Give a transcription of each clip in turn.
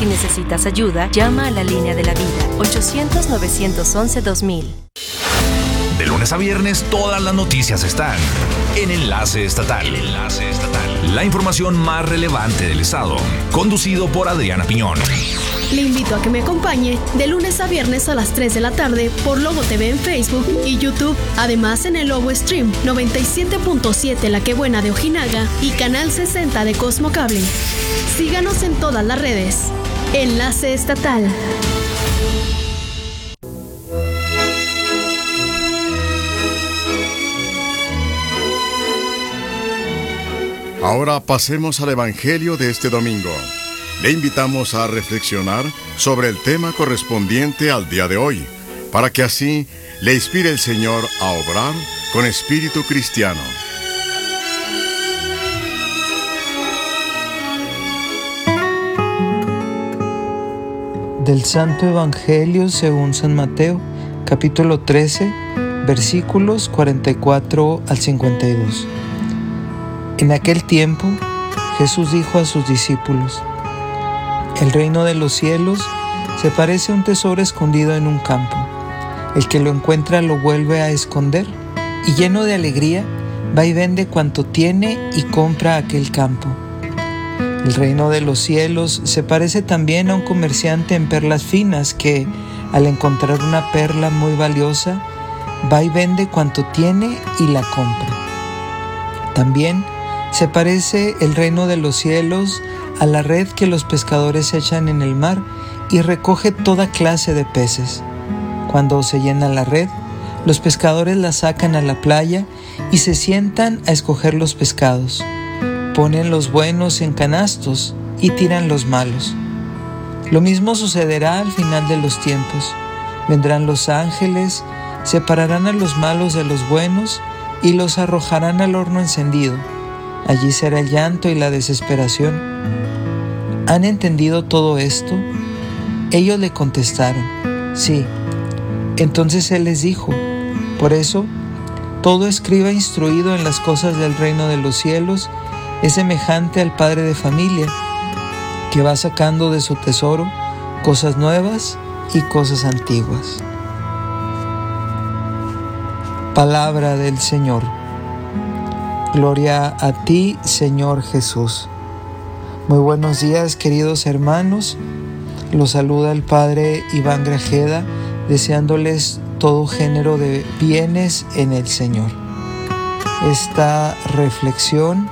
Si necesitas ayuda, llama a la línea de la vida, 800-911-2000. De lunes a viernes, todas las noticias están en Enlace Estatal. La información más relevante del estado, conducido por Adriana Piñón. Le invito a que me acompañe de lunes a viernes a las 3 de la tarde por Lobo TV en Facebook y YouTube. Además en el Lobo Stream 97.7 La Que Buena de Ojinaga y Canal 60 de Cosmo Cable. Síganos en todas las redes. Enlace Estatal. Ahora pasemos al Evangelio de este domingo. Le invitamos a reflexionar sobre el tema correspondiente al día de hoy, para que así le inspire el Señor a obrar con espíritu cristiano. Del Santo Evangelio según San Mateo, capítulo 13, versículos 44 al 52. En aquel tiempo, Jesús dijo a sus discípulos: el reino de los cielos se parece a un tesoro escondido en un campo. El que lo encuentra lo vuelve a esconder, y lleno de alegría va y vende cuanto tiene y compra aquel campo. El reino de los cielos se parece también a un comerciante en perlas finas que, al encontrar una perla muy valiosa, va y vende cuanto tiene y la compra. También se parece el reino de los cielos a la red que los pescadores echan en el mar y recoge toda clase de peces. Cuando se llena la red, los pescadores la sacan a la playa y se sientan a escoger los pescados. Ponen los buenos en canastos y tiran los malos. Lo mismo sucederá al final de los tiempos. Vendrán los ángeles, separarán a los malos de los buenos y los arrojarán al horno encendido. Allí será el llanto y la desesperación. ¿Han entendido todo esto? Ellos le contestaron: sí. Entonces él les dijo: por eso, todo escriba instruido en las cosas del reino de los cielos es semejante al padre de familia, que va sacando de su tesoro cosas nuevas y cosas antiguas. Palabra del Señor. Gloria a ti, Señor Jesús. Muy buenos días, queridos hermanos. Los saluda el Padre Iván Grajeda, deseándoles todo género de bienes en el Señor. Esta reflexión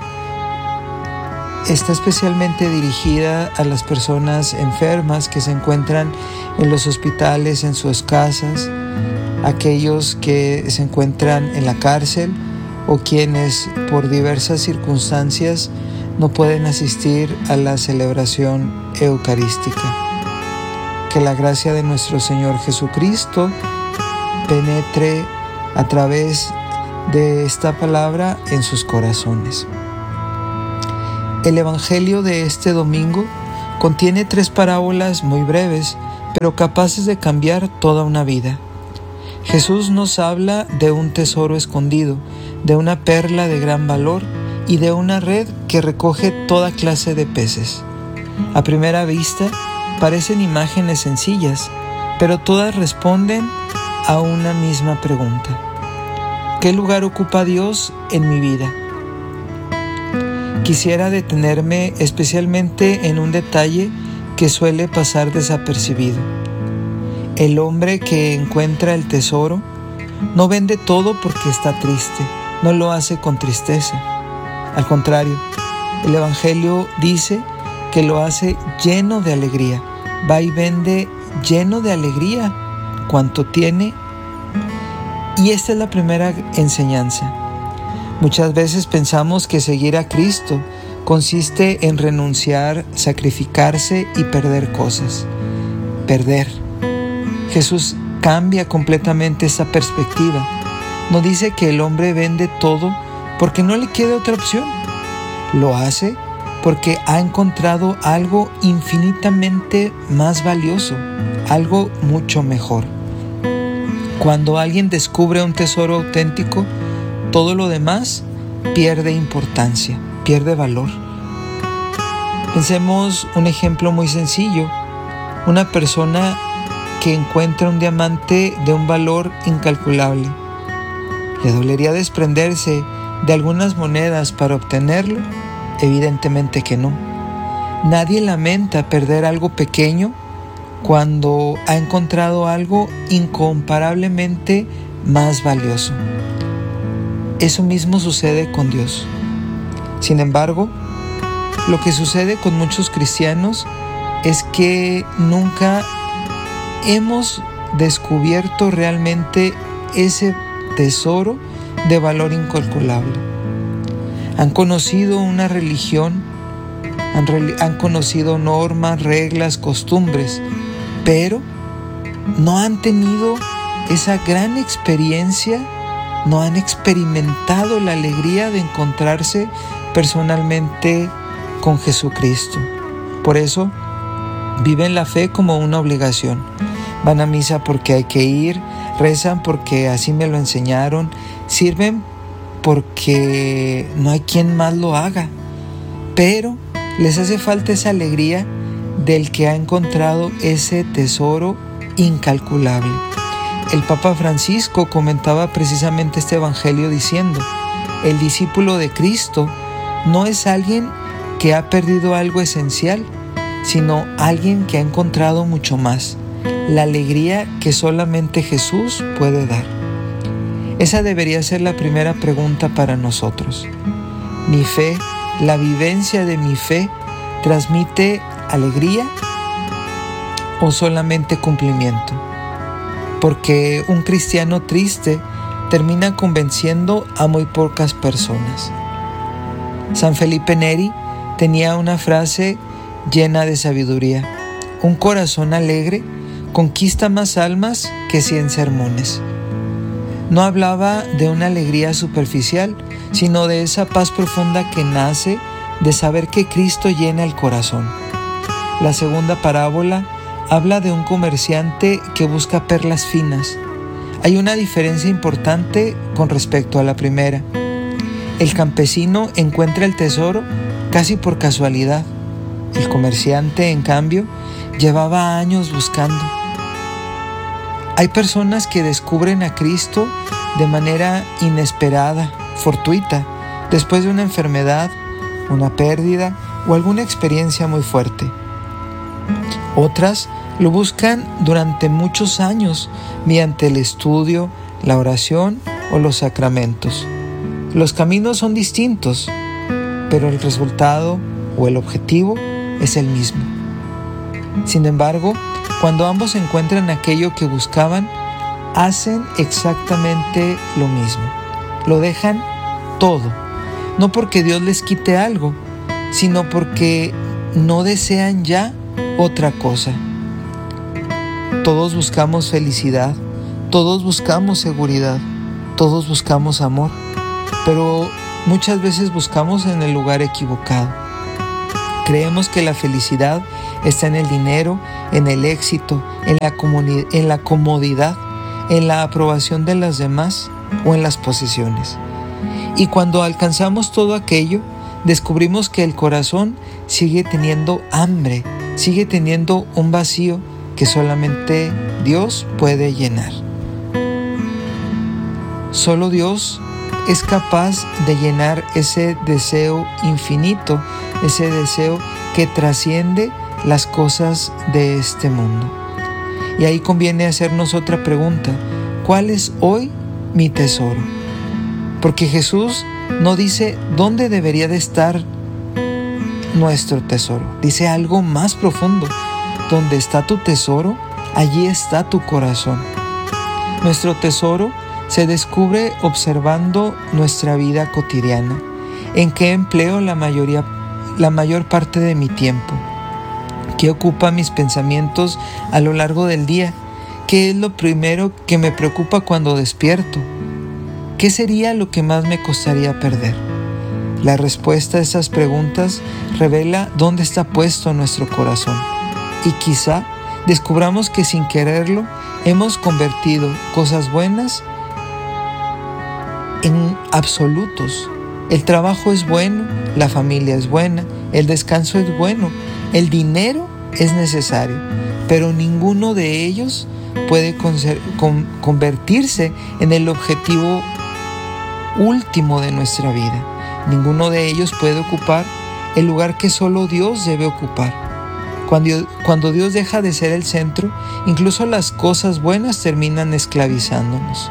está especialmente dirigida a las personas enfermas que se encuentran en los hospitales, en sus casas, aquellos que se encuentran en la cárcel o quienes por diversas circunstancias no pueden asistir a la celebración eucarística. Que la gracia de nuestro Señor Jesucristo penetre a través de esta palabra en sus corazones. El Evangelio de este domingo contiene 3 parábolas muy breves, pero capaces de cambiar toda una vida. Jesús nos habla de un tesoro escondido, de una perla de gran valor y de una red que recoge toda clase de peces. A primera vista parecen imágenes sencillas, pero todas responden a una misma pregunta: ¿qué lugar ocupa Dios en mi vida? Quisiera detenerme especialmente en un detalle que suele pasar desapercibido. El hombre que encuentra el tesoro no vende todo porque está triste, no lo hace con tristeza. Al contrario, el Evangelio dice que lo hace lleno de alegría. Va y vende lleno de alegría cuanto tiene. Y esta es la primera enseñanza. Muchas veces pensamos que seguir a Cristo consiste en renunciar, sacrificarse y perder cosas. Perder. Jesús cambia completamente esta perspectiva. No dice que el hombre vende todo porque no le quede otra opción. Lo hace porque ha encontrado algo infinitamente más valioso, algo mucho mejor. Cuando alguien descubre un tesoro auténtico, todo lo demás pierde importancia, pierde valor. Pensemos un ejemplo muy sencillo. una persona que encuentra un diamante de un valor incalculable. ¿Le dolería desprenderse de algunas monedas para obtenerlo? Evidentemente que no. Nadie lamenta perder algo pequeño cuando ha encontrado algo incomparablemente más valioso. Eso mismo sucede con Dios. Sin embargo, lo que sucede con muchos cristianos es que nunca hemos descubierto realmente ese tesoro de valor incalculable. Han conocido una religión, han conocido normas, reglas, costumbres, pero no han tenido esa gran experiencia, no han experimentado la alegría de encontrarse personalmente con Jesucristo. Por eso viven la fe como una obligación. Van a misa porque hay que ir, rezan porque así me lo enseñaron, sirven porque no hay quien más lo haga, pero les hace falta esa alegría del que ha encontrado ese tesoro incalculable. El Papa Francisco comentaba precisamente este evangelio diciendo: el discípulo de Cristo no es alguien que ha perdido algo esencial, sino alguien que ha encontrado mucho más, la alegría que solamente Jesús puede dar. Esa debería ser la primera pregunta para nosotros. ¿Mi fe, la vivencia de mi fe, transmite alegría o solamente cumplimiento? Porque un cristiano triste termina convenciendo a muy pocas personas. San Felipe Neri tenía una frase llena de sabiduría: un corazón alegre conquista más almas que 100 sermones. No hablaba de una alegría superficial, sino de esa paz profunda que nace de saber que Cristo llena el corazón. La segunda parábola habla de un comerciante que busca perlas finas. Hay una diferencia importante con respecto a la primera. El campesino encuentra el tesoro casi por casualidad. El comerciante, en cambio, llevaba años buscando. Hay personas que descubren a Cristo de manera inesperada, fortuita, después de una enfermedad, una pérdida o alguna experiencia muy fuerte. Otras lo buscan durante muchos años mediante el estudio, la oración o los sacramentos. Los caminos son distintos, pero el resultado o el objetivo es el mismo. Sin embargo, cuando ambos encuentran aquello que buscaban, hacen exactamente lo mismo. Lo dejan todo, no porque Dios les quite algo, sino porque no desean ya otra cosa. Todos buscamos felicidad, todos buscamos seguridad, todos buscamos amor, pero muchas veces buscamos en el lugar equivocado. Creemos que la felicidad está en el dinero, en el éxito, en la comodidad, en la aprobación de los demás o en las posesiones. Y cuando alcanzamos todo aquello, descubrimos que el corazón sigue teniendo hambre, sigue teniendo un vacío que solamente Dios puede llenar. Solo Dios es capaz de llenar ese deseo infinito, ese deseo que trasciende las cosas de este mundo. Y ahí conviene hacernos otra pregunta: ¿cuál es hoy mi tesoro? Porque Jesús no dice dónde debería de estar nuestro tesoro, dice algo más profundo: donde está tu tesoro, allí está tu corazón. Nuestro tesoro se descubre observando nuestra vida cotidiana. ¿En qué empleo la mayor parte de mi tiempo? ¿Qué ocupa mis pensamientos a lo largo del día? ¿Qué es lo primero que me preocupa cuando despierto? ¿Qué sería lo que más me costaría perder? La respuesta a esas preguntas revela dónde está puesto nuestro corazón. Y quizá descubramos que sin quererlo hemos convertido cosas buenas en absolutos. El trabajo es bueno, la familia es buena, el descanso es bueno, el dinero es necesario, pero ninguno de ellos puede convertirse en el objetivo último de nuestra vida. Ninguno de ellos puede ocupar el lugar que solo Dios debe ocupar. Cuando Dios deja de ser el centro, incluso las cosas buenas terminan esclavizándonos.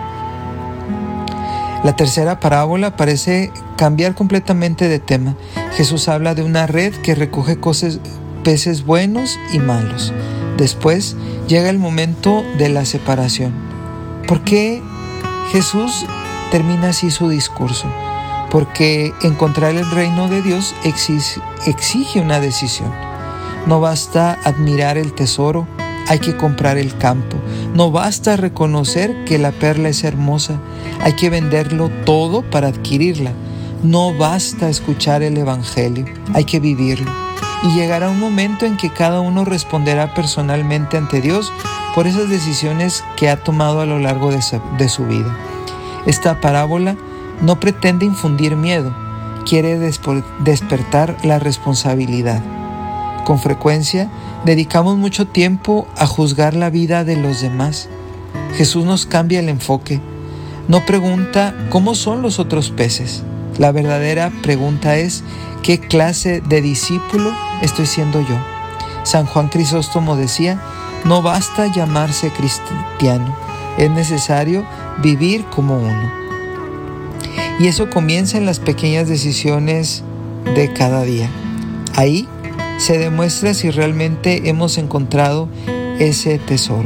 La tercera parábola parece cambiar completamente de tema. Jesús habla de una red que recoge peces buenos y malos. Después llega el momento de la separación. ¿Por qué Jesús termina así su discurso? Porque encontrar el reino de Dios exige una decisión. No basta admirar el tesoro, hay que comprar el campo. No basta reconocer que la perla es hermosa, hay que venderlo todo para adquirirla. No basta escuchar el evangelio, hay que vivirlo. Y llegará un momento en que cada uno responderá personalmente ante Dios por esas decisiones que ha tomado a lo largo de su vida. Esta parábola no pretende infundir miedo, quiere despertar la responsabilidad. Con frecuencia, dedicamos mucho tiempo a juzgar la vida de los demás. Jesús nos cambia el enfoque. No pregunta cómo son los otros peces. La verdadera pregunta es ¿qué clase de discípulo estoy siendo yo? San Juan Crisóstomo decía, no basta llamarse cristiano, es necesario vivir como uno. Y eso comienza en las pequeñas decisiones de cada día. Ahí se demuestra si realmente hemos encontrado ese tesoro.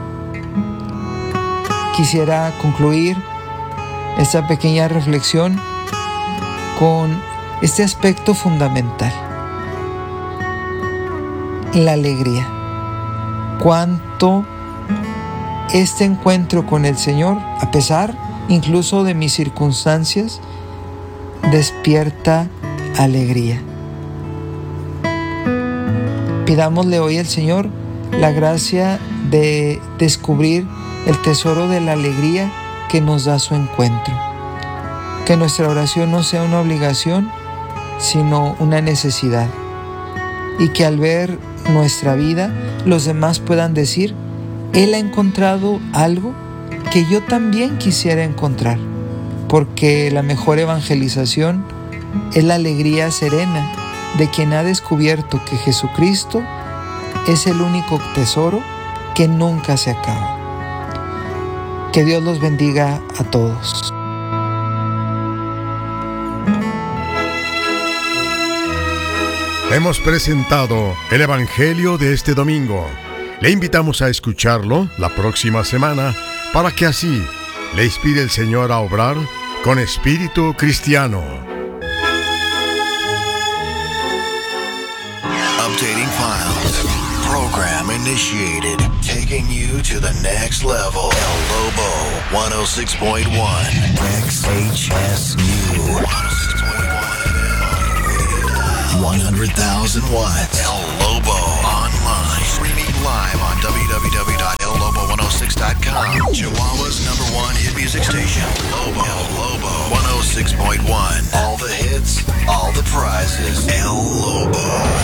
Quisiera concluir esta pequeña reflexión con este aspecto fundamental: la alegría. Cuánto este encuentro con el Señor, a pesar incluso de mis circunstancias, despierta alegría. Pidámosle hoy al Señor la gracia de descubrir el tesoro de la alegría que nos da su encuentro. Que nuestra oración no sea una obligación, sino una necesidad. Y que al ver nuestra vida, los demás puedan decir, Él ha encontrado algo que yo también quisiera encontrar. Porque la mejor evangelización es la alegría serena de quien ha descubierto que Jesucristo es el único tesoro que nunca se acaba. Que Dios los bendiga a todos. Hemos presentado el Evangelio de este domingo. Le invitamos a escucharlo la próxima semana para que así le inspire el Señor a obrar con espíritu cristiano. Updating files. Program initiated. Taking you to the next level. El Lobo 106.1. XHSU 100,000 watts. El Lobo online. Streaming live on www.ellobo106.com. Chihuahua's #1 hit music station. Lobo. El Lobo 106.1. All the hits, all the prizes. El Lobo.